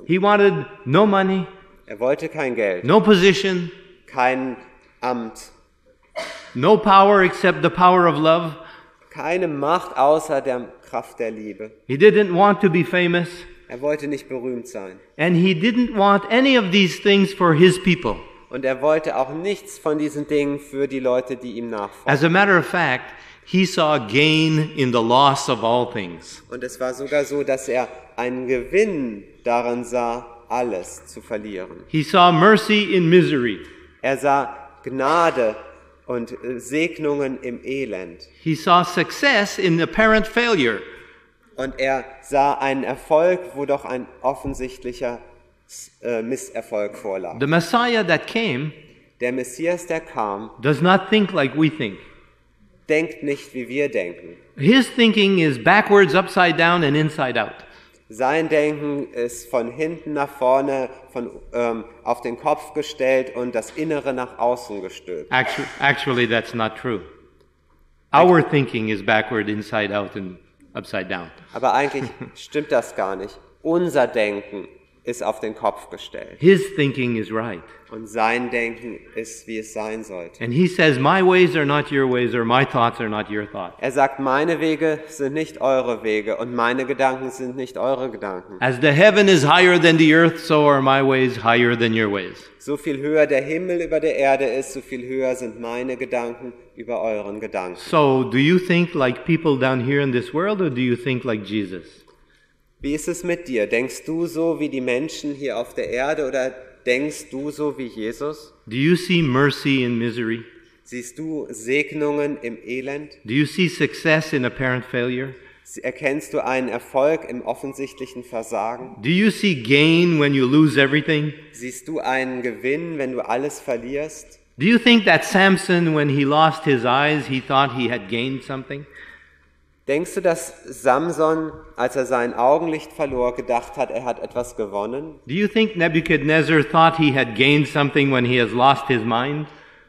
He wanted no money, Er wollte kein Geld, no position, kein Amt, no power except the power of love. keine Macht außer der Kraft der Liebe. He didn't want to be famous, Er wollte nicht berühmt sein. and he didn't want any of these things for his people. Und er wollte auch nichts von diesen Dingen für die Leute, die ihm nachfolgen. As a matter of fact, he saw gain in the loss of all things. Und es war sogar so, dass er einen Gewinn darin sah, alles zu verlieren. He saw mercy in misery. Er sah Gnade und Segnungen im Elend. He saw success in apparent failure. Und er sah einen Erfolg, wo doch ein offensichtlicher Misserfolg vorlag. The Messiah that came Der Messias, der kam, does not think like we think. denkt nicht, wie wir denken. His thinking is backwards, upside down, and inside out. Sein Denken ist von hinten nach vorne, auf den Kopf gestellt und das Innere nach außen gestülpt. Actually, that's not true. Our thinking is backward, inside out, and upside down. Aber eigentlich stimmt das gar nicht. Unser Denken ist auf den Kopf gestellt. His thinking is right. Und sein Denken ist, wie es sein sollte. And he says, my ways are not your ways, or my thoughts are not your thoughts. Er sagt, meine Wege sind nicht eure Wege und meine Gedanken sind nicht eure Gedanken. As the heaven is higher than the earth, so are my ways higher than your ways. So viel höher der Himmel über der Erde ist, so viel höher sind meine Gedanken über euren Gedanken. So, do you think like people down here in this world, or do you think like Jesus? Wie ist es mit dir? Denkst du so wie die Menschen hier auf der Erde oder denkst du so wie Jesus? Do you see mercy in misery? Siehst du Segnungen im Elend? Do you see success in apparent failure? Erkennst du einen Erfolg im offensichtlichen Versagen? Do you see gain when you lose everything? Siehst du einen Gewinn, wenn du alles verlierst? Do you think that Samson, when he lost his eyes, he thought he had gained something? Denkst du, dass Samson, als er sein Augenlicht verlor, gedacht hat, er hat etwas gewonnen? Do you think Nebuchadnezzar thought he had gained something when he has lost his mind?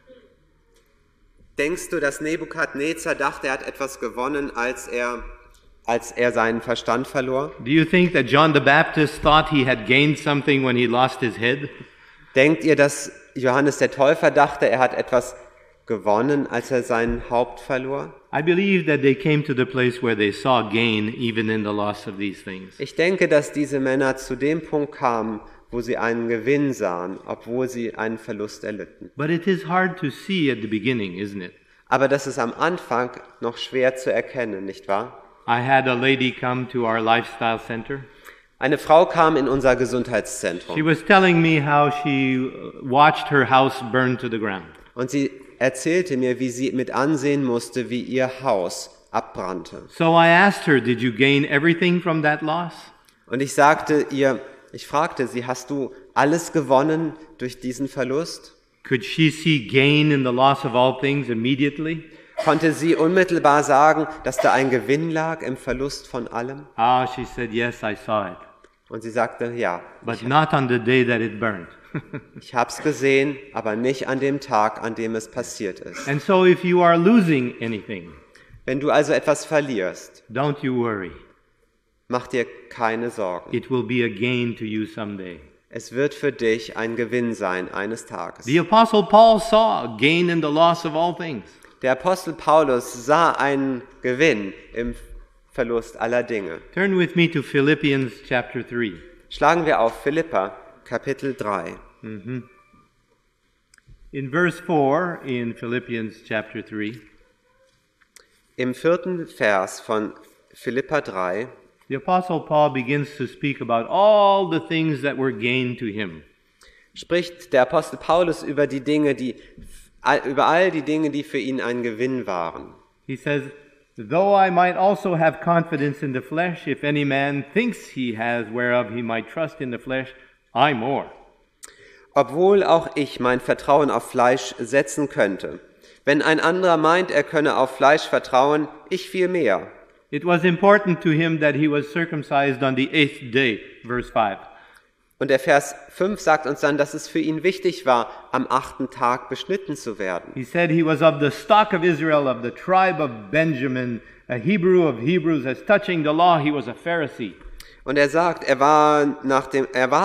Denkst du, dass Nebukadnezar dachte, er hat etwas gewonnen, als er seinen Verstand verlor? Do you think that John the Baptist thought he had gained something when he lost his head? Denkt ihr, dass Johannes der Täufer dachte, er hat etwas gewonnen, als er sein Haupt verlor? I believe that they came to the place where they saw gain even in the loss of these things. Ich denke, dass diese Männer zu dem Punkt kamen, wo sie einen Gewinn sahen, obwohl sie einen Verlust erlitten. But it is hard to see at the beginning, isn't it? Aber das ist am Anfang noch schwer zu erkennen, nicht wahr? I had a lady come to our lifestyle center. Eine Frau kam in unser She Gesundheitszentrum was telling me how she watched her house burn to the ground. und sie erzählte mir, wie sie mit ansehen musste, wie ihr Haus abbrannte. So I asked her, did you gain everything from that loss? Und ich fragte sie, hast du alles gewonnen durch diesen Verlust? Could she see gain in the loss of all things immediately? Konnte sie unmittelbar sagen, dass da ein Gewinn lag im Verlust von allem? She said, yes, I saw it, Und sie sagte, ja, but not on the day that it burned. ich hab's gesehen, aber nicht an dem Tag, an dem es passiert ist. And so if you are losing anything, Wenn du also etwas verlierst, don't you worry. mach dir keine Sorgen. It will be a gain to you someday. Es wird für dich ein Gewinn sein eines Tages. The Apostle Paul saw gain in the loss of all things. Der Apostel Paulus sah einen Gewinn im Verlust aller Dinge. Turn with me to Philippians chapter 3. Schlagen wir auf Philipper, Kapitel 3. In verse 4 in Philippians chapter 3, Im 4. Vers von Philipper 3 the Apostle Paul begins to speak about all the things that were gain to him. spricht der Apostel Paulus über all die Dinge, die für ihn ein Gewinn waren. He says, though I might also have confidence in the flesh, if any man thinks he has whereof he might trust in the flesh, I more. Obwohl auch ich mein Vertrauen auf Fleisch setzen könnte. Wenn ein anderer meint, er könne auf Fleisch vertrauen, ich viel mehr. It was important to him that he was circumcised on the 8th day, verse 5. Und der Vers 5 sagt uns dann, dass es für ihn wichtig war, am 8. Tag beschnitten zu werden. He said he was of the stock of Israel, of the tribe of Benjamin, a Hebrew of Hebrews. As touching the law, he was a Pharisee. Und er sagt, er war